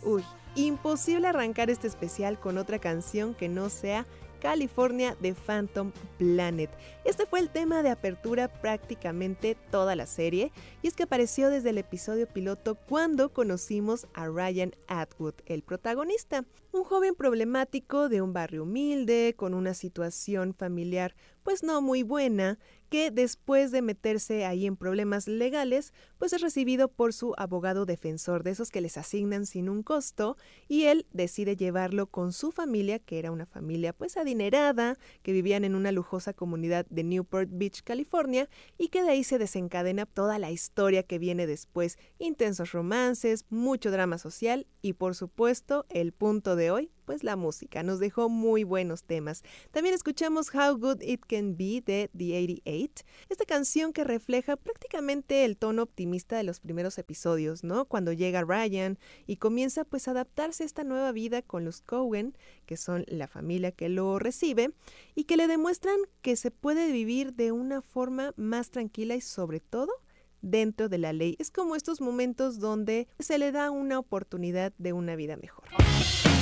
Uy, imposible arrancar este especial con otra canción que no sea California de Phantom Planet. Este fue el tema de apertura prácticamente toda la serie, y es que apareció desde el episodio piloto cuando conocimos a Ryan Atwood, el protagonista, un joven problemático de un barrio humilde, con una situación familiar pues no muy buena, que después de meterse ahí en problemas legales, pues es recibido por su abogado defensor, de esos que les asignan sin un costo, y él decide llevarlo con su familia, que era una familia pues adinerada, que vivían en una lujosa comunidad de Newport Beach, California, y que de ahí se desencadena toda la historia que viene después, intensos romances, mucho drama social y por supuesto el punto de hoy, pues la música. Nos dejó muy buenos temas. También escuchamos How Good It Can Be de The 88, esta canción que refleja prácticamente el tono optimista de los primeros episodios, ¿no? Cuando llega Ryan y comienza pues a adaptarse a esta nueva vida con los Cohen, que son la familia que lo recibe, y que le demuestran que se puede vivir de una forma más tranquila y sobre todo dentro de la ley. Es como estos momentos donde se le da una oportunidad de una vida mejor.